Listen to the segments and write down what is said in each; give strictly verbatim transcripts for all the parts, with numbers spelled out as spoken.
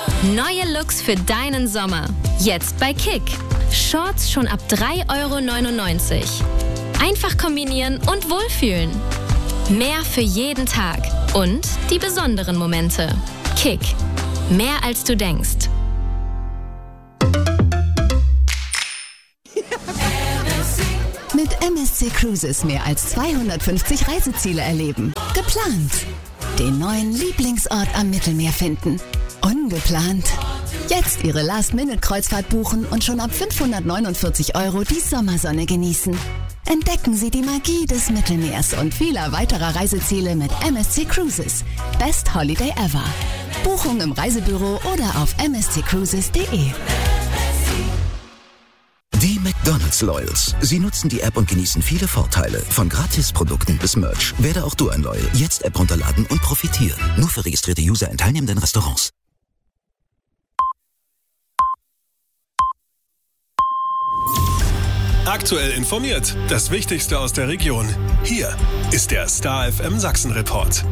Neue Looks für deinen Sommer. Jetzt bei Kick. Shorts schon ab drei Euro neunundneunzig. Einfach kombinieren und wohlfühlen. Mehr für jeden Tag. Und die besonderen Momente. Kick. Mehr als du denkst. Mit M S C Cruises mehr als zweihundertfünfzig Reiseziele erleben. Geplant. Den neuen Lieblingsort am Mittelmeer finden. Ungeplant. Jetzt Ihre Last-Minute-Kreuzfahrt buchen und schon ab fünfhundertneunundvierzig Euro die Sommersonne genießen. Entdecken Sie die Magie des Mittelmeers und vieler weiterer Reiseziele mit M S C Cruises. Best Holiday ever. Buchung im Reisebüro oder auf m s c cruises punkt d e. Die McDonald's Loyals. Sie nutzen die App und genießen viele Vorteile. Von Gratisprodukten bis Merch. Werde auch du ein Loyal. Jetzt App runterladen und profitieren. Nur für registrierte User in teilnehmenden Restaurants. Aktuell informiert. Das Wichtigste aus der Region. Hier ist der Star F M Sachsen Report.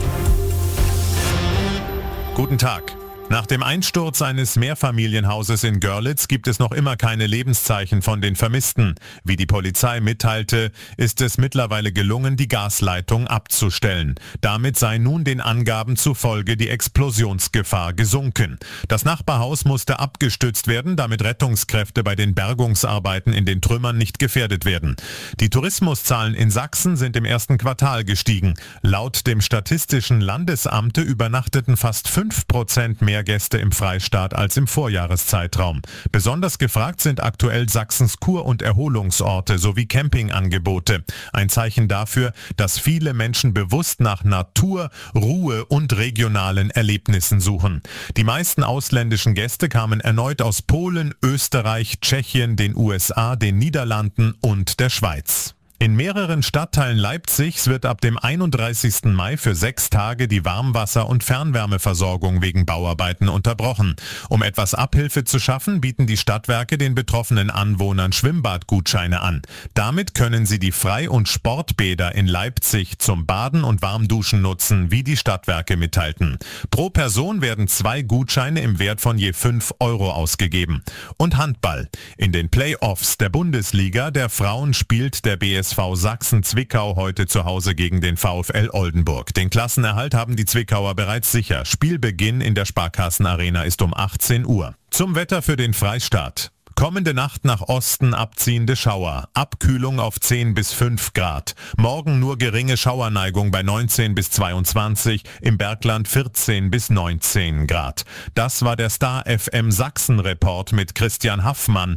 Guten Tag. Nach dem Einsturz eines Mehrfamilienhauses in Görlitz gibt es noch immer keine Lebenszeichen von den Vermissten. Wie die Polizei mitteilte, ist es mittlerweile gelungen, die Gasleitung abzustellen. Damit sei nun den Angaben zufolge die Explosionsgefahr gesunken. Das Nachbarhaus musste abgestützt werden, damit Rettungskräfte bei den Bergungsarbeiten in den Trümmern nicht gefährdet werden. Die Tourismuszahlen in Sachsen sind im ersten Quartal gestiegen. Laut dem Statistischen Landesamte übernachteten fast fünf Prozent mehr Gäste im Freistaat als im Vorjahreszeitraum. Besonders gefragt sind aktuell Sachsens Kur- und Erholungsorte sowie Campingangebote. Ein Zeichen dafür, dass viele Menschen bewusst nach Natur, Ruhe und regionalen Erlebnissen suchen. Die meisten ausländischen Gäste kamen erneut aus Polen, Österreich, Tschechien, den U S A, den Niederlanden und der Schweiz. In mehreren Stadtteilen Leipzigs wird ab dem einunddreißigsten Mai für sechs Tage die Warmwasser- und Fernwärmeversorgung wegen Bauarbeiten unterbrochen. Um etwas Abhilfe zu schaffen, bieten die Stadtwerke den betroffenen Anwohnern Schwimmbadgutscheine an. Damit können sie die Frei- und Sportbäder in Leipzig zum Baden und Warmduschen nutzen, wie die Stadtwerke mitteilten. Pro Person werden zwei Gutscheine im Wert von je fünf Euro ausgegeben. Und Handball. In den Playoffs der Bundesliga der Frauen spielt der B S V Sachsen-Zwickau heute zu Hause gegen den VfL Oldenburg. Den Klassenerhalt haben die Zwickauer bereits sicher. Spielbeginn in der Sparkassenarena ist um achtzehn Uhr. Zum Wetter für den Freistaat. Kommende Nacht nach Osten abziehende Schauer. Abkühlung auf zehn bis fünf Grad. Morgen nur geringe Schauerneigung bei neunzehn bis zweiundzwanzig, im Bergland vierzehn bis neunzehn Grad. Das war der Star F M Sachsen Report mit Christian Haffmann.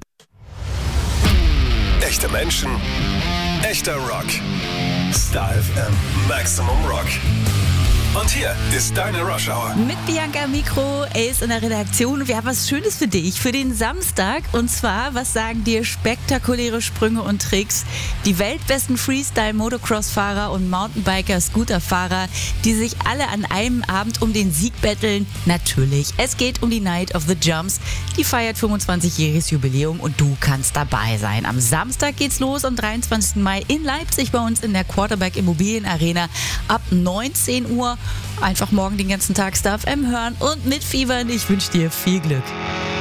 Echte Menschen, echter Rock. Star F M Maximum Rock. Und hier ist deine Rush Hour. Mit Bianca Mikro, Ace in der Redaktion. Wir haben was Schönes für dich, für den Samstag. Und zwar, was sagen dir spektakuläre Sprünge und Tricks? Die weltbesten Freestyle-Motocross-Fahrer und Mountainbiker-Scooter-Fahrer, die sich alle an einem Abend um den Sieg betteln. Natürlich, es geht um die Night of the Jumps. Die feiert fünfundzwanzigjähriges Jubiläum und du kannst dabei sein. Am Samstag geht's los, am dreiundzwanzigsten Mai in Leipzig bei uns in der Quarterback Immobilien Arena ab neunzehn Uhr. Einfach morgen den ganzen Tag Star F M hören und mitfiebern. Ich wünsche dir viel Glück.